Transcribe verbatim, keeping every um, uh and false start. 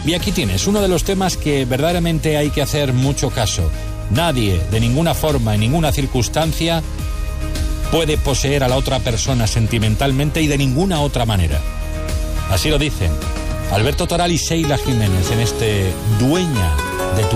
Y aquí tienes uno de los temas que verdaderamente hay que hacer mucho caso. Nadie, de ninguna forma, en ninguna circunstancia, puede poseer a la otra persona sentimentalmente y de ninguna otra manera. Así lo dicen Alberto Toral y Sheila Jiménez en este Dueña de tu